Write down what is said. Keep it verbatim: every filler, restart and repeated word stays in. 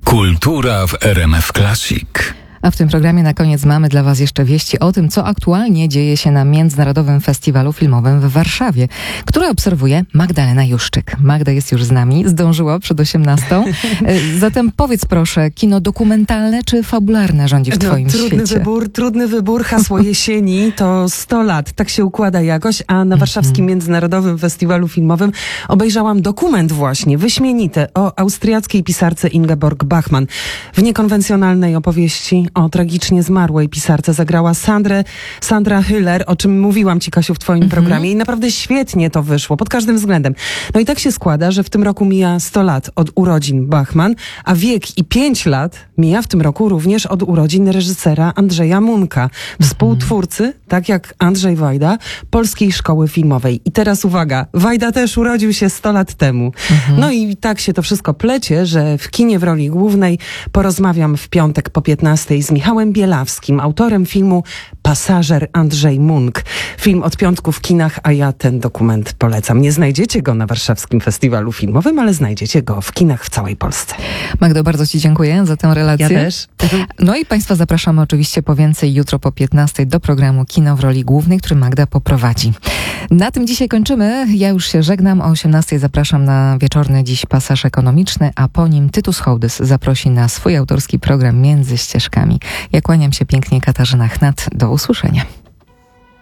Kultura w R M F Classic. A w tym programie na koniec mamy dla Was jeszcze wieści o tym, co aktualnie dzieje się na Międzynarodowym Festiwalu Filmowym w Warszawie, które obserwuje Magdalena Juszczyk. Magda jest już z nami, zdążyła przed osiemnastą. Zatem powiedz proszę, kino dokumentalne czy fabularne rządzi w Twoim no, trudny świecie? Wybór, trudny wybór, hasło jesieni to sto lat, tak się układa jakoś, a na Warszawskim mm-hmm. Międzynarodowym Festiwalu Filmowym obejrzałam dokument właśnie, wyśmienity, o austriackiej pisarce Ingeborg Bachmann. W niekonwencjonalnej opowieści o tragicznie zmarłej pisarce zagrała Sandrę, Sandra Hüller, o czym mówiłam Ci, Kasiu, w Twoim mm-hmm. programie i naprawdę świetnie to wyszło, pod każdym względem. No i tak się składa, że w tym roku mija sto lat od urodzin Bachmann, a wiek i pięć lat mija w tym roku również od urodzin reżysera Andrzeja Munka, współtwórcy, tak jak Andrzej Wajda, Polskiej Szkoły Filmowej. I teraz uwaga, Wajda też urodził się sto lat temu. Mm-hmm. No i tak się to wszystko plecie, że w kinie w roli głównej porozmawiam w piątek po piętnastej z Michałem Bielawskim, autorem filmu Pasażer Andrzej Munk. Film od piątku w kinach, a ja ten dokument polecam. Nie znajdziecie go na Warszawskim Festiwalu Filmowym, ale znajdziecie go w kinach w całej Polsce. Magdo, bardzo Ci dziękuję za tę relację. Ja też. No i Państwa zapraszamy oczywiście po więcej jutro po piętnastej do programu Kino w roli głównej, który Magda poprowadzi. Na tym dzisiaj kończymy. Ja już się żegnam. O osiemnastej zapraszam na wieczorny dziś pasaż ekonomiczny, a po nim Tytus Hołdys zaprosi na swój autorski program Między Ścieżkami. Ja kłaniam się pięknie, Katarzyna Chnat. Do usłyszenia.